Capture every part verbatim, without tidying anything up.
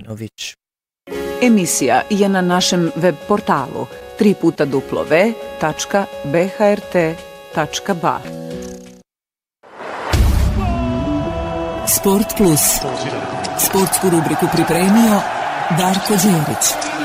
Martinović. Emisija je na našem web portalu tri puta w tačka b h r t tačka b a. Sport Plus. Sportsku rubriku pripremio Darko Đerić.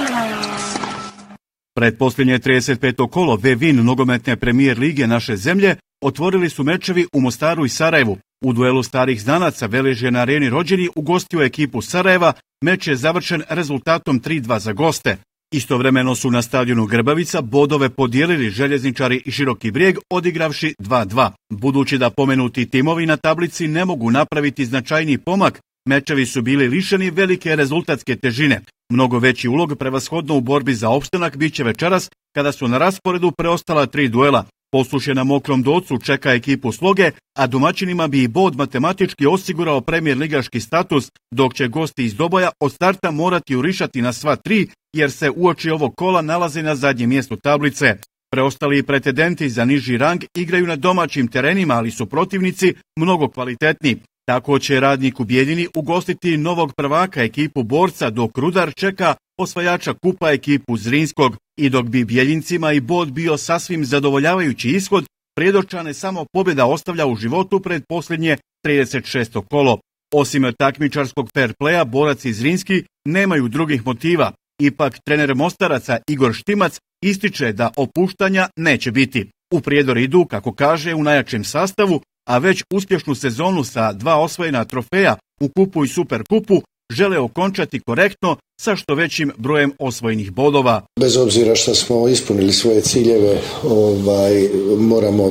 Pretposljednje trideset peto kolo V-Win nogometne premijer lige naše zemlje otvorili su mečevi u Mostaru i Sarajevu. U duelu starih znanaca Velež je na areni Rođeni ugostio ekipu Sarajeva, meč je završen rezultatom tri dva za goste. Istovremeno su na stadionu Grbavica bodove podijelili Željezničari i Široki Brijeg odigravši dva dva. Budući da pomenuti timovi na tablici ne mogu napraviti značajni pomak, mečevi su bili lišeni velike rezultatske težine. Mnogo veći ulog prevashodno u borbi za opstanak biće večeras kada su na rasporedu preostala tri duela. Posluše na Mokrom Docu čeka ekipu Sloge, a domaćinima bi i bod matematički osigurao premijer ligaški status, dok će gosti iz Doboja od starta morati urišati na sva tri, jer se uoči ovog kola nalaze na zadnjem mjestu tablice. Preostali pretendenti za niži rang igraju na domaćim terenima, ali su protivnici mnogo kvalitetni. Tako će Radnik u Bijeljini ugostiti novog prvaka ekipu Borca, dok Rudar čeka osvajača kupa ekipu Zrinskog. I dok bi Bijeljincima i bod bio sasvim zadovoljavajući ishod, Prijedorčane samo pobjeda ostavlja u životu pred posljednje trideset šesto kolo. Osim takmičarskog fair playa, Borac i Zrinski nemaju drugih motiva. Ipak trener Mostaraca Igor Štimac ističe da opuštanja neće biti. U Prijedor idu, kako kaže, u najjačem sastavu, a već uspješnu sezonu sa dva osvojena trofeja u kupu i superkupu žele okončati korektno sa što većim brojem osvojenih bodova. Bez obzira što smo ispunili svoje ciljeve, ovaj, moramo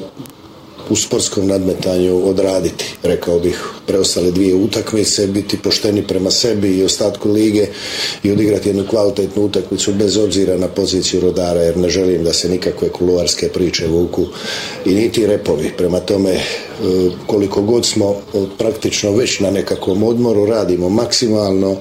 u sportskom nadmetanju odraditi, rekao bih, preostale dvije utakmice, biti pošteni prema sebi i ostatku lige i odigrati jednu kvalitetnu utakmicu bez obzira na poziciju Rudara, jer ne želim da se nikakve kuloarske priče vuku i niti repovi. Prema tome, koliko god smo praktično već na nekakvom odmoru, radimo maksimalno,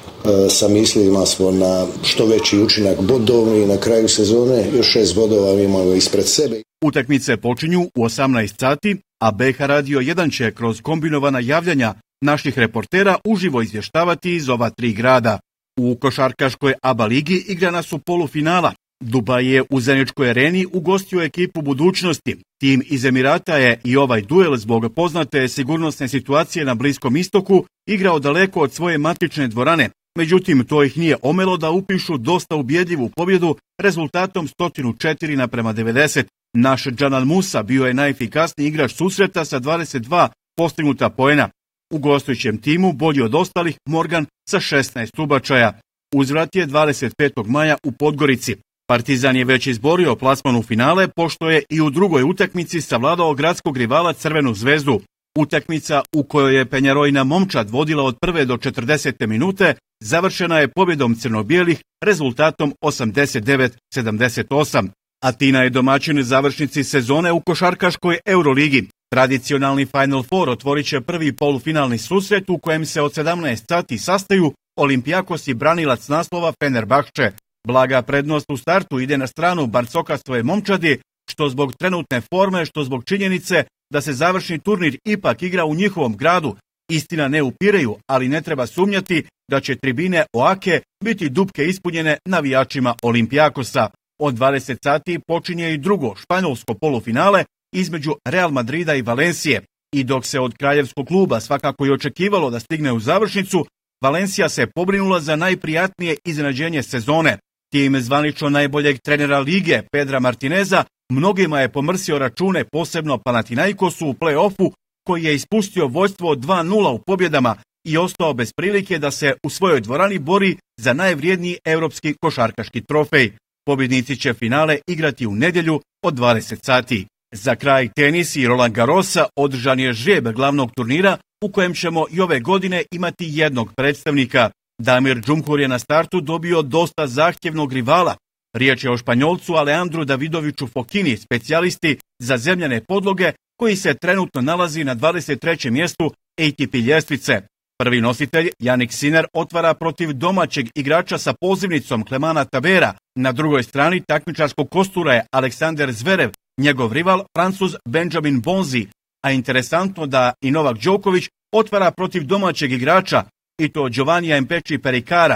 sa mislima smo na što veći učinak bodovni i na kraju sezone još šest bodova imamo ispred sebe. Utakmice počinju u osamnaest sati, a B H Radio jedan će kroz kombinovana javljanja naših reportera uživo izvještavati iz ova tri grada. U košarkaškoj A B A ligi igrana su polufinala. Dubaj je u Zeničkoj areni ugostio ekipu Budućnosti. Tim iz Emirata je i ovaj duel zbog poznate sigurnosne situacije na Bliskom istoku igrao daleko od svoje matične dvorane. Međutim, to ih nije omelo da upišu dosta ubjedljivu pobjedu rezultatom sto četiri naprema devedeset. Naš Džanal Musa bio je najefikasniji igrač susreta sa dvadeset dva postignuta poena. U gostujućem timu bolji od ostalih Morgan sa šesnaest ubačaja. Uzvrat je dvadeset petog maja u Podgorici. Partizan je već izborio plasman u finale, pošto je i u drugoj utakmici savladao gradskog rivala Crvenu zvezdu. Utakmica u kojoj je Penjarojna momčad vodila od prve do četrdesete minute završena je pobjedom crno-bijelih rezultatom osamdeset devet sedamdeset osam. Atina je domaćin završnici sezone u košarkaškoj Euroligi. Tradicionalni Final Four otvorit će prvi polufinalni susret u kojem se od sedamnaest sati sastaju Olimpijakos i branilac naslova Fenerbahče. Blaga prednost u startu ide na stranu barcokastove momčadi, što zbog trenutne forme, što zbog činjenice da se završni turnir ipak igra u njihovom gradu. Istina, ne upireju, ali ne treba sumnjati da će tribine Oake biti dupke ispunjene navijačima Olimpijakosa. Od dvadeset sati počinje i drugo španjolsko polufinale između Real Madrida i Valencije. I dok se od kraljevskog kluba svakako i očekivalo da stigne u završnicu, Valencija se pobrinula za najprijatnije iznenađenje sezone. Tim zvanično najboljeg trenera lige Pedra Martineza mnogima je pomrsio račune, posebno Panathinaikosu u play-offu, koji je ispustio vođstvo od dva nula u pobjedama i ostao bez prilike da se u svojoj dvorani bori za najvrijedniji europski košarkaški trofej. Pobjednici će finale igrati u nedjelju od dvadeset sati. Za kraj tenis i Roland Garrosa održan je žreb glavnog turnira u kojem ćemo i ove godine imati jednog predstavnika. Damir Džumhur je na startu dobio dosta zahtjevnog rivala. Riječ je o Španjolcu Aleandru Davidoviću Fokini, specijalisti za zemljane podloge, koji se trenutno nalazi na dvadeset trećem mjestu A T P ljestvice. Prvi nositelj Jannik Sinner otvara protiv domaćeg igrača sa pozivnicom Klemana Tabera. Na drugoj strani takmičarskog kostura je Aleksander Zverev, njegov rival Francuz Benjamin Bonzi. A interesantno da i Novak Đoković otvara protiv domaćeg igrača, i to Giovannija Mpeči Perikara.